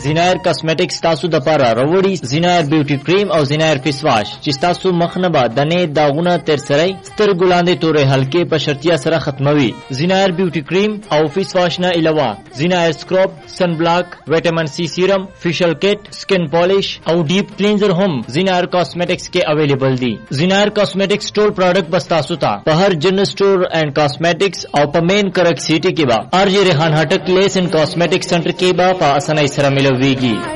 زینایر کاسمیټکس تاسو د پاره راوړي زینایر بیوټي کریم او زینایر فیس واش چې تاسو مخنه به دنه داغونه تر سره سترګو لاندې تورې حلقې په شرطیا سره ختموي. زینایر بیوټي کریم او فیس واش نه علاوه زینایر سکرب، سن بلاک، وټامین سی سیرم، فیشل کټ، سکن پالیش او ډیپ کلینزر هم زینایر کاسمیټکس کې اویلیبل دي. زینایر کاسمیټکس ټول پروډکټ بس تاسو ته په هر جنرل سٹور اینڈ کاسمیټکس او په مین کرک سیټي کې به ارجی ریحان هټک لیس اینڈ کاسمیټکس سنټر کې به په اسانۍ سره ملويږي.